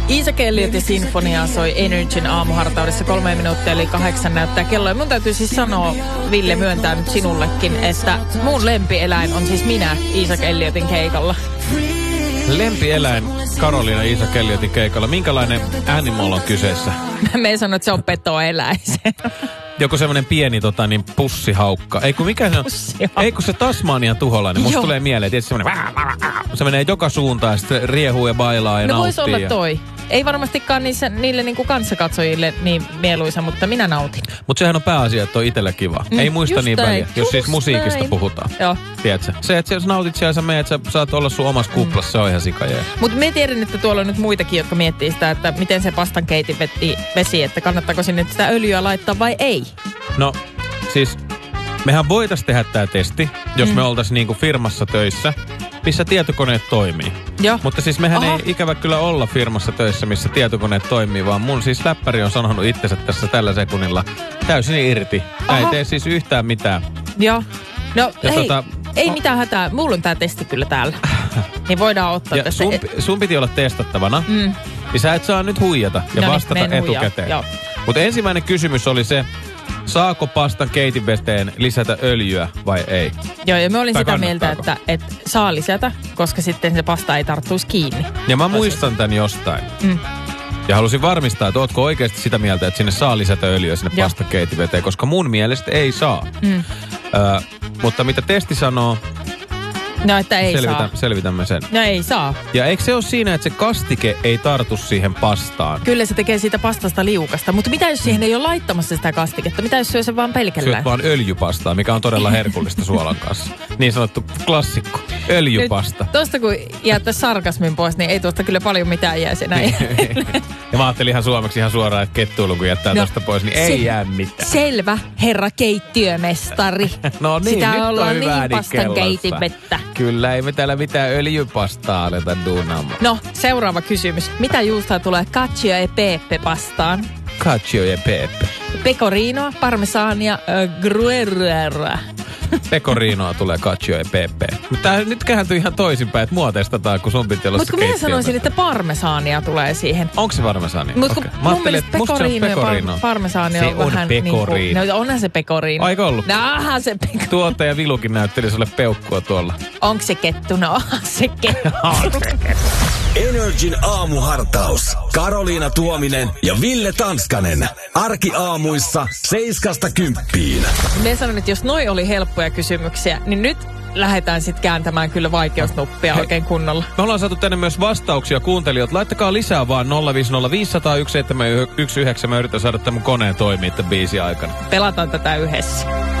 Iisa Elliot ja Sinfonia soi Energyn aamuhartaudessa 3 minuuttia eli 8 näyttää kello. Ja mun täytyy siis sanoa, Ville, myöntää nyt sinullekin, että mun lempieläin on siis minä Iisa Elliotin keikalla. Lempieläin Karoliina Iisa Elliotin keikalla. Minkälainen animal on kyseessä? Me ei sano, että se on petoeläin. Joku semmoinen pieni pussihaukka. Ei kun se Tasmanian tuholainen. Musta tulee mieleen, että se menee joka suuntaan ja sitten riehuu ja bailaa ja nauttii. Voisi olla toi. Ei varmastikaan niille niinku kanssakatsojille niin mieluisa, mutta minä nautin. Mutta sehän on pääasia, että on itsellä kiva. Ei muista niin väliä, jos siis musiikista näin puhutaan. Joo. Tiedätkö? Se, että jos nautit siellä, sä meet, sä saat olla sun omassa kuplassa, se on ihan sikajää. Mutta me tiedän, että tuolla on nyt muitakin, jotka miettii sitä, että miten se pastankeitin vesi, että kannattaako sinne sitä öljyä laittaa vai ei. No, siis mehän voitaisiin tehdä tää testi, jos me oltaisiin niinku firmassa töissä, missä tietokoneet toimii. Joo. Mutta siis mehän ei ikävä kyllä olla firmassa töissä, missä tietokoneet toimii, vaan mun siis läppäri on sanonut itsensä tässä tällä sekunnilla täysin irti. Ei tee siis yhtään mitään. Joo. No ja hei, ei mitään hätää. Mulla on tää testi kyllä täällä. Niin voidaan ottaa ja tästä. Sun piti olla testattavana. Niin sä et saa nyt huijata ja vastata etukäteen. Mutta ensimmäinen kysymys oli se, saako pastan keitinveteen lisätä öljyä vai ei? Joo, ja me olin sitä mieltä, että saa lisätä, koska sitten se pasta ei tarttuisi kiinni. Ja mä muistan tämän jostain. Ja halusin varmistaa, että ootko oikeasti sitä mieltä, että sinne saa lisätä öljyä sinne pastan keitinveteen, koska mun mielestä ei saa. Mutta mitä testi sanoo, no, että ei saa. Selvitämme sen. No ei saa. Ja eikö se ole siinä, että se kastike ei tartu siihen pastaan? Kyllä se tekee siitä pastasta liukasta. Mutta mitä jos siihen ei ole laittamassa sitä kastiketta? Mitä jos syö se vaan pelkällään? Syöt vaan öljypastaa, mikä on todella herkullista suolan kanssa. Niin sanottu klassikko. Öljypasta. Nyt, tosta kun jättäisi sarkasmin pois, niin ei tuosta kyllä paljon mitään jäisi enää. Ja mä ajattelin ihan suomeksi ihan suoraan, että kettuilu kun jättää tosta pois, niin ei jää mitään. Selvä, herra keittiömestari. No niin, sitä nyt ollaan on hyvä niin pastan keitinvettä. Kyllä, ei me täällä mitään öljypastaa aleta duunaamaan. No, seuraava kysymys. Mitä juustoa tulee cacio e pepe pastaan? Cacio e pepe. Pecorinoa, parmesaania, gruyère. Pecorinoa tulee cacio e pepe. Mutta nyt kääntyy ihan toisinpäin, että mua testataan, kun sun piti olla se keittiö. Mutta minä sanoisin, että parmesaania tulee siihen. Onko se parmesaania? Mutta okay. Mun mielestä pecorino ja parmesaania on vähän pecorino. Niin kuin, no onhan se pecorino. Aika ollut. Onhan se pecorino. Tuottaja Vilukin näytteli sulle peukkua tuolla. Onko se kettu? No onhan se kettu. Energin aamuhartaus. Karoliina Tuominen ja Ville Tanskanen. Arkiaamuissa 7–10. Me sanon, että jos noi oli helppoja kysymyksiä, niin nyt lähdetään sitten kääntämään kyllä vaikeusnuppia oikein kunnolla. Me ollaan saatu tänne myös vastauksia kuuntelijat. Laittakaa lisää vaan 050501719. Mä yritän saada tämän koneen toimii tämän biisin aikana. Pelataan tätä yhdessä.